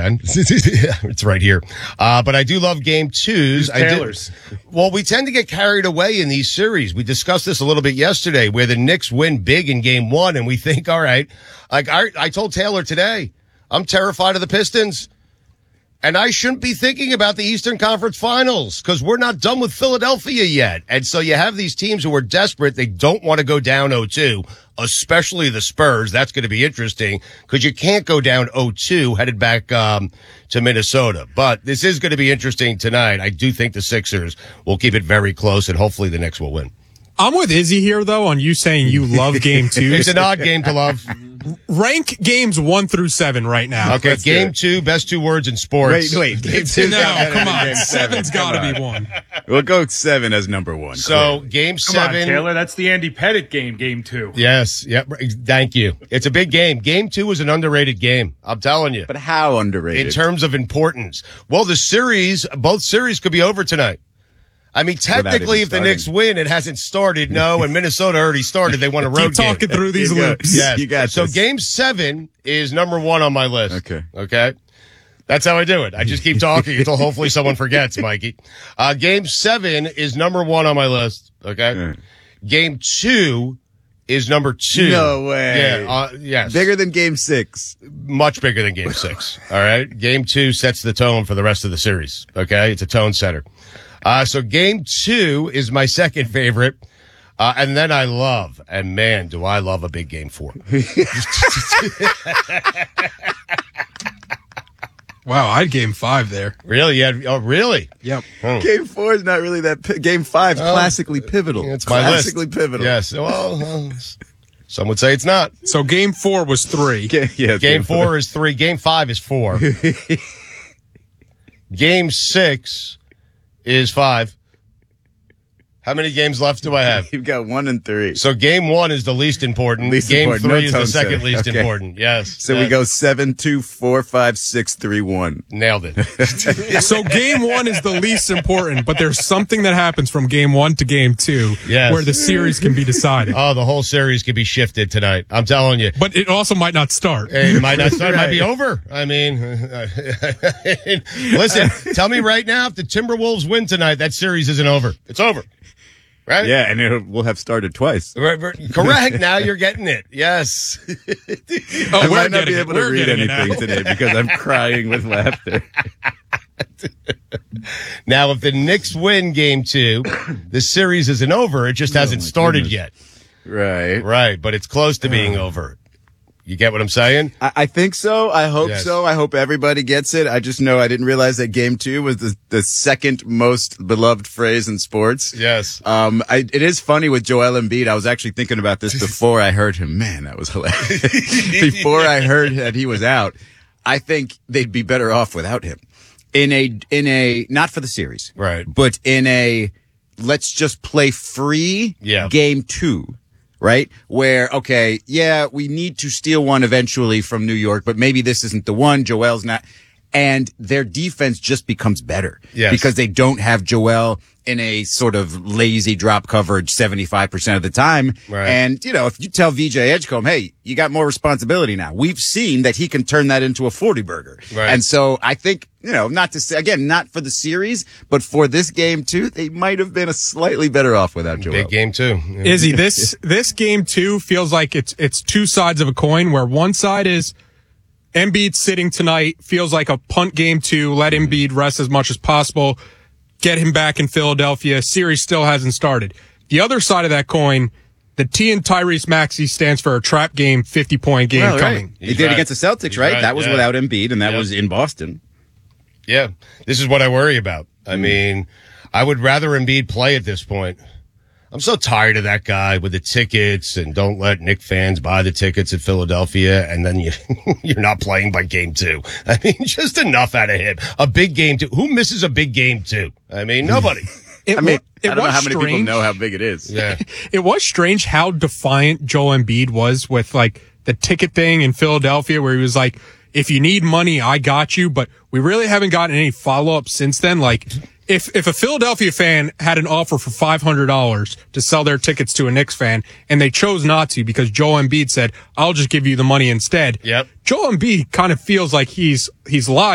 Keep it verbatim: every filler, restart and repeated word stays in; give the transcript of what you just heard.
man. It's right here. Uh, but I do love game twos. I Taylor's. do, well, we tend to get carried away in these series. We discussed this a little bit yesterday where the Knicks win big in game one and we think, all right, like I, I told Taylor today, I'm terrified of the Pistons. And I shouldn't be thinking about the Eastern Conference Finals because we're not done with Philadelphia yet. And so you have these teams who are desperate. They don't want to go down oh two, especially the Spurs. That's going to be interesting because you can't go down oh two headed back um, to Minnesota. But this is going to be interesting tonight. I do think the Sixers will keep it very close, and hopefully the Knicks will win. I'm with Izzy here, though, on you saying you love game two. It's an odd game to love. Rank games one through seven right now. Okay, Let's game two, best two words in sports. Wait, wait. Game two. No, come on. Game Seven's got to Come be on. one. We'll go seven as number one. So clearly. game Come seven. on, Taylor. That's the Andy Pettit game, game two. Yes. Yep. Thank you. It's a big game. Game two is an underrated game. I'm telling you. But how underrated? In terms of importance. Well, the series, both series could be over tonight. I mean, technically, if the starting. Knicks win, it hasn't started. No, and Minnesota already started. They won a road Keep talking game. through these You go. loops. Yes. You got so this. game seven is number one on my list. Okay. Okay. That's how I do it. I just keep talking until hopefully someone forgets, Mikey. Uh, game seven is number one on my list. Okay. Right. Game two is number two. No way. Yeah. Uh, yes. Bigger than game six. Much bigger than game six. All right. Game two sets the tone for the rest of the series. Okay. It's a tone setter. Uh, so game two is my second favorite. Uh, and then I love, and man, do I love a big game four. Wow, I'd game five there. Really? Yeah. Oh, really? Yep. Hmm. Game four is not really that. Pi- game five, Oh, classically pivotal. It's my list. classically pivotal. Yes. Well, uh, some would say it's not. So game four was three. Ga- yeah, Game four is three. Game five is four. Game six is five. How many games left do I have? You've got one and three. So game one is the least important. Least game important. three No is the tone second setter. least Okay. important. Yes. So we Yes. go seven, two, four, five, six, three, one. Nailed it. So game one is the least important, but there's something that happens from game one to game two Yes. where the series can be decided. Oh, the whole series could be shifted tonight. I'm telling you. But it also might not start. It might not start. It might be Right. over. I mean, listen, tell me right now, if the Timberwolves win tonight, that series isn't over. It's over. Right? Yeah, and it'll, we'll have started twice. Right, right. Correct. Now you're getting it. Yes. Oh, I we're might not getting be it. able to We're read getting it anything now. today because I'm crying with laughter. Now, if the Knicks win game two, the series isn't over. It just hasn't my started goodness. yet. Right. Right. But it's close to being over. You get what I'm saying? I, I think so. I hope Yes. so. I hope everybody gets it. I just know I didn't realize that game two was the, the second most beloved phrase in sports. Yes. Um, I, it is funny with Joel Embiid. I was actually thinking about this before I heard him. Man, that was hilarious. Before I heard that he was out, I think they'd be better off without him. In a, in a, not for the series. Right. But in a, let's just play free Yeah. game two. Right? Where, okay, yeah, we need to steal one eventually from New York, but maybe this isn't the one. Joel's not. And their defense just becomes better. Yes. Because they don't have Joel in a sort of lazy drop coverage seventy-five percent of the time. Right. And, you know, if you tell V J Edgecombe, hey, you got more responsibility now, we've seen that he can turn that into a forty burger. Right. And so I think, you know, not to say, again, not for the series, but for this game too, they might have been a slightly better off without Joel. Big game too. Izzy, this this game two feels like it's it's two sides of a coin where one side is Embiid sitting tonight, feels like a punt game two, let Embiid rest as much as possible, get him back in Philadelphia. Series still hasn't started. The other side of that coin, the T in Tyrese Maxey stands for a trap game, fifty point game Well, right. coming. He He's did right. against the Celtics, He's right? right, That was yeah. without Embiid, and that Yep. was in Boston. Yeah. This is what I worry about. I mean, I would rather Embiid play at this point. I'm so tired of that guy with the tickets and don't let Knick fans buy the tickets at Philadelphia and then you, you're not playing by game two. I mean, just enough out of him. A big game two. Who misses a big game two? I mean, nobody. It I mean, wa- it I don't know was how many people strange. know how big it is. Yeah. It was strange how defiant Joel Embiid was with like the ticket thing in Philadelphia where he was like, if you need money, I got you. But we really haven't gotten any follow up since then. Like if, if a Philadelphia fan had an offer for five hundred dollars to sell their tickets to a Knicks fan and they chose not to because Joel Embiid said, I'll just give you the money instead. Yep. Joel Embiid kind of feels like he's, he's lied.